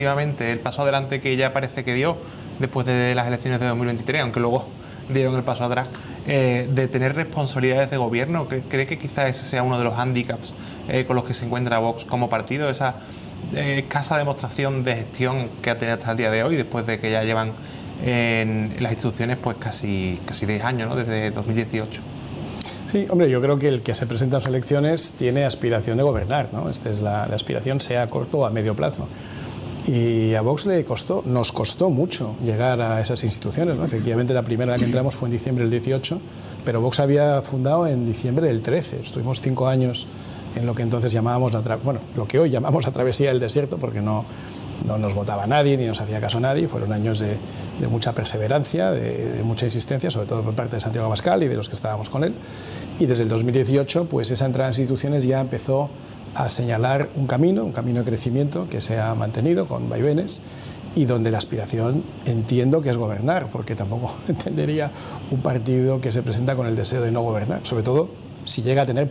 Efectivamente, el paso adelante que ya parece que dio después de las elecciones de 2023, aunque luego dieron el paso atrás, de tener responsabilidades de gobierno. ¿Cree que quizás ese sea uno de los hándicaps con los que se encuentra Vox como partido? Esa escasa demostración de gestión que ha tenido hasta el día de hoy, después de que ya llevan en las instituciones pues casi 10 años, ¿no? Desde 2018. Sí, hombre, yo creo que el que se presenta a las elecciones tiene aspiración de gobernar, ¿no? Esta es la aspiración, sea a corto o a medio plazo. Y a Vox nos costó mucho llegar a esas instituciones, ¿no? Efectivamente, la primera que entramos fue en diciembre del 18, pero Vox había fundado en diciembre del 13. Estuvimos 5 años en lo que entonces llamábamos, lo que hoy llamamos la travesía del desierto, porque no nos votaba nadie ni nos hacía caso nadie. Fueron años de mucha perseverancia, de mucha insistencia, sobre todo por parte de Santiago Abascal y de los que estábamos con él. Y desde el 2018, pues esa entrada en instituciones ya empezó a señalar un camino de crecimiento que se ha mantenido con vaivenes y donde la aspiración entiendo que es gobernar, porque tampoco entendería un partido que se presenta con el deseo de no gobernar, sobre todo si llega a tener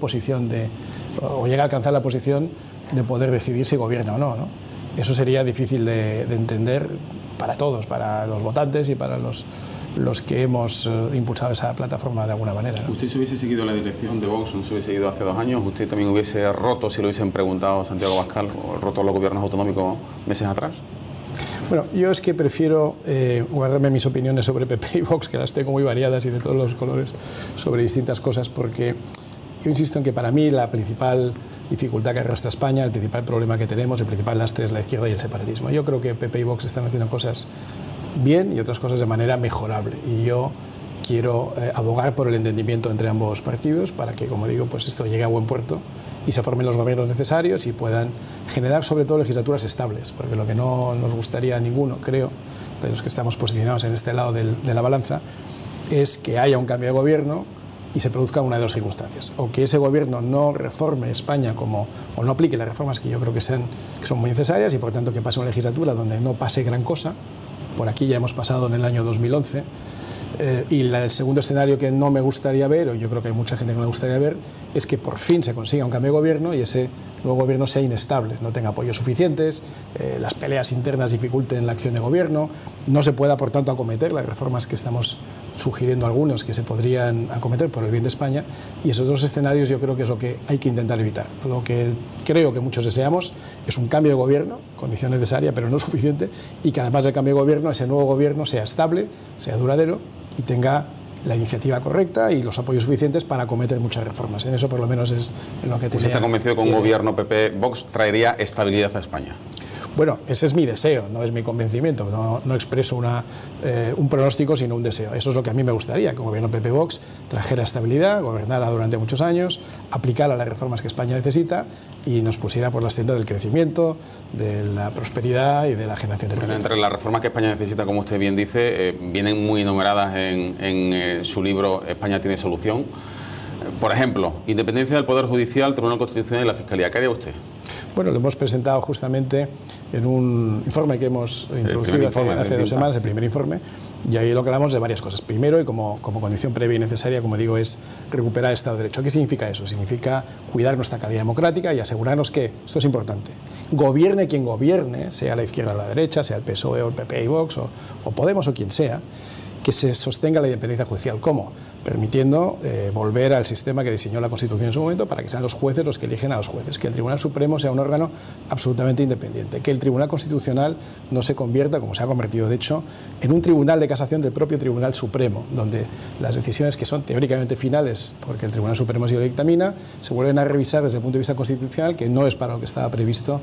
o llega a alcanzar la posición de poder decidir si gobierna o no, ¿no? Eso sería difícil de entender para todos, para los votantes y para los que hemos impulsado esa plataforma de alguna manera, ¿no? ¿Usted se hubiese seguido la dirección de Vox, no se hubiese seguido hace 2 años? ¿Usted también hubiese roto, si lo hubiesen preguntado a Santiago Abascal, o roto los gobiernos autonómicos meses atrás? Bueno, yo es que prefiero guardarme mis opiniones sobre PP y Vox, que las tengo muy variadas y de todos los colores, sobre distintas cosas, porque yo insisto en que para mí la principal dificultad que arrastra España, el principal problema que tenemos, el principal lastre es la izquierda y el separatismo. Yo creo que PP y Vox están haciendo cosas bien y otras cosas de manera mejorable, y yo quiero abogar por el entendimiento entre ambos partidos para que, como digo, pues esto llegue a buen puerto y se formen los gobiernos necesarios y puedan generar sobre todo legislaturas estables, porque lo que no nos gustaría a ninguno, creo, de los que estamos posicionados en este lado de la balanza, es que haya un cambio de gobierno y se produzca una de 2 circunstancias: o que ese gobierno no reforme España o no aplique las reformas que yo creo que son muy necesarias, y por tanto que pase una legislatura donde no pase gran cosa. Por aquí ya hemos pasado en el año 2011. Y el segundo escenario que no me gustaría ver, o yo creo que hay mucha gente que no le gustaría ver, es que por fin se consiga un cambio de gobierno y ese nuevo gobierno sea inestable, no tenga apoyos suficientes, las peleas internas dificulten la acción de gobierno, no se pueda, por tanto, acometer las reformas que estamos sugiriendo algunos que se podrían acometer por el bien de España. Y esos 2 escenarios yo creo que es lo que hay que intentar evitar. Lo que creo que muchos deseamos es un cambio de gobierno, condición necesaria pero no suficiente, y que además del cambio de gobierno, ese nuevo gobierno sea estable, sea duradero y tenga la iniciativa correcta y los apoyos suficientes para acometer muchas reformas. En eso por lo menos es en lo que ¿Usted está convencido que un gobierno PP-Vox traería estabilidad a España? Bueno, ese es mi deseo, no es mi convencimiento. No expreso un pronóstico, sino un deseo. Eso es lo que a mí me gustaría, que un gobierno PP-Vox trajera estabilidad, gobernara durante muchos años, aplicara las reformas que España necesita y nos pusiera por la senda del crecimiento, de la prosperidad y de la generación de riqueza. Entre las reformas que España necesita, como usted bien dice, vienen muy enumeradas en su libro España tiene solución. Por ejemplo, independencia del Poder Judicial, Tribunal Constitucional y la Fiscalía. ¿Qué haría usted? Bueno, lo hemos presentado justamente en un informe que hemos introducido hace 2 semanas, el primer informe, y ahí lo que hablamos de varias cosas. Primero, y como condición previa y necesaria, como digo, es recuperar el Estado de Derecho. ¿Qué significa eso? Significa cuidar nuestra calidad democrática y asegurarnos que, esto es importante, gobierne quien gobierne, sea la izquierda o la derecha, sea el PSOE o el PP y Vox o Podemos o quien sea, que se sostenga la independencia judicial. ¿Cómo? Permitiendo volver al sistema que diseñó la Constitución en su momento, para que sean los jueces los que eligen a los jueces, que el Tribunal Supremo sea un órgano absolutamente independiente, que el Tribunal Constitucional no se convierta, como se ha convertido de hecho, en un tribunal de casación del propio Tribunal Supremo, donde las decisiones que son teóricamente finales, porque el Tribunal Supremo sí lo dictamina, se vuelven a revisar desde el punto de vista constitucional, que no es para lo que estaba previsto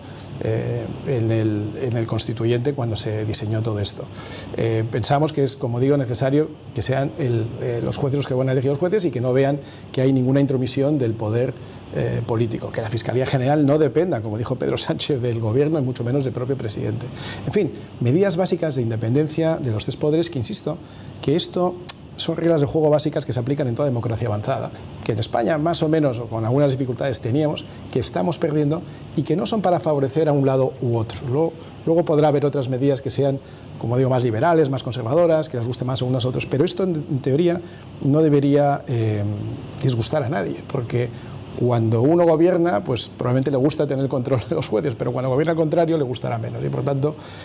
en el Constituyente cuando se diseñó todo esto. Pensamos que es, como digo, necesario que sean los jueces los que van a elegir los jueces y que no vean que hay ninguna intromisión del poder político, que la Fiscalía General no dependa, como dijo Pedro Sánchez, del gobierno y mucho menos del propio presidente. En fin, medidas básicas de independencia de los 3 poderes que, insisto, que esto son reglas de juego básicas que se aplican en toda democracia avanzada, que en España más o menos, o con algunas dificultades, teníamos, que estamos perdiendo y que no son para favorecer a un lado u otro. Luego podrá haber otras medidas que sean, como digo, más liberales, más conservadoras, que les guste más a unos a otros, pero esto en teoría no debería disgustar a nadie, porque cuando uno gobierna, pues probablemente le gusta tener el control de los jueces, pero cuando gobierna al contrario le gustará menos, y por tanto